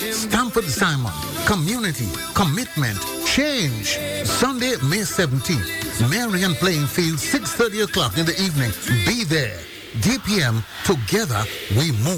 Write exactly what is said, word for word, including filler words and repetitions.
Stamford Simon, community, commitment, change. Sunday, May seventeenth, Marion Playing Field, six thirty o'clock in the evening. Be there. D P M, together we move.